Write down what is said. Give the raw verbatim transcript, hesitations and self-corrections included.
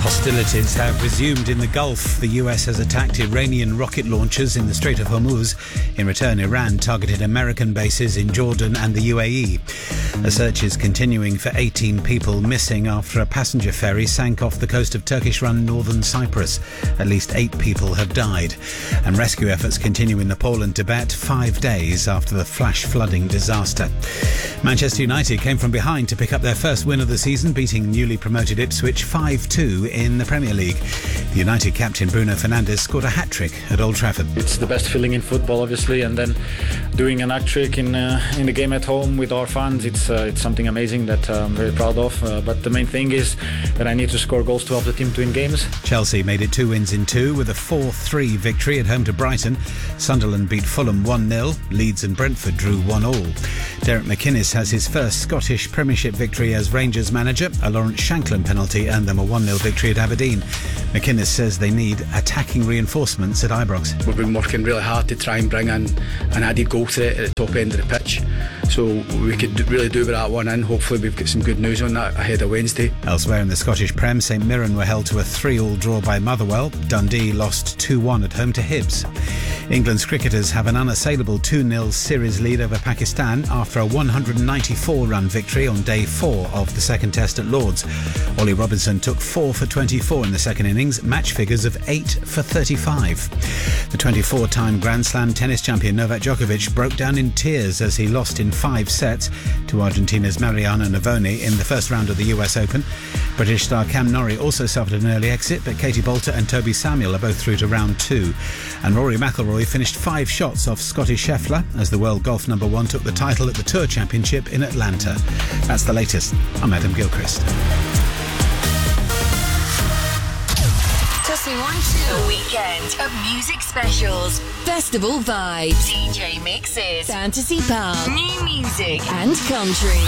Hostilities have resumed in the Gulf. The U S has attacked Iranian rocket launchers in the Strait of Hormuz. In return, Iran targeted American bases in Jordan and the U A E. A search is continuing for eighteen people missing after a passenger ferry sank off the coast of Turkish-run northern Cyprus. At least eight people have died. And rescue efforts continue in Nepal and Tibet five days after the flash flooding disaster. Manchester United came from behind to pick up their first win of the season, beating newly promoted Ipswich five two in the Premier League. The United captain Bruno Fernandes scored a hat-trick at Old Trafford. It's the best feeling in football, obviously, and then doing an hat-trick in uh, in the game at home with our fans, it's uh, it's something amazing that uh, I'm very proud of. Uh, but the main thing is that I need to score goals to help the team to win games. Chelsea made it two wins in two with a four three victory at home to Brighton. Sunderland beat Fulham one nil. Leeds and Brentford drew one all. Derek McInnes has his first Scottish Premiership victory as Rangers manager. A Lawrence Shankland penalty earned them a one nil victory at Aberdeen. McInnes says they need attacking reinforcements at Ibrox. We've been working really hard to try and bring in an added goal threat at the top end of the pitch, so we could really do with that one in. Hopefully we've got some good news on that ahead of Wednesday. Elsewhere in the Scottish Prem, St Mirren were held to a three all draw by Motherwell. Dundee lost two one at home to Hibs. England's cricketers have an unassailable two nil series lead over Pakistan after a one hundred ninety-four run victory on day four of the second test at Lords. Ollie Robinson took four for twenty-four in the second innings, match figures of eight for thirty-five. The twenty-four-time Grand Slam tennis champion Novak Djokovic broke down in tears as he lost in five sets to Argentina's Mariana Navoni in the first round of the U S Open. British star Cam Norrie also suffered an early exit, but Katie Bolter and Toby Samuel are both through to round two. And Rory McIlroy finished five shots off Scotty Scheffler as the world golf number one took the title at the Tour Championship in Atlanta. That's the latest. I'm Adam Gilchrist. Tossing one to a weekend of music specials, festival vibes, D J mixes, fantasy pop, new music and country.